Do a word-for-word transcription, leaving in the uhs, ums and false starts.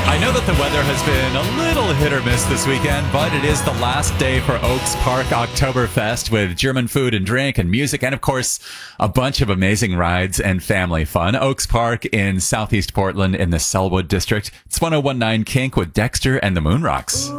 I know that the weather has been a little hit or miss this weekend, but it is the last day for Oaks Park Oktoberfest with German food and drink and music and, of course, a bunch of amazing rides and family fun. Oaks Park in southeast Portland in the Selwood district. It's one oh one point nine Kink with Dexter and the Moonrocks.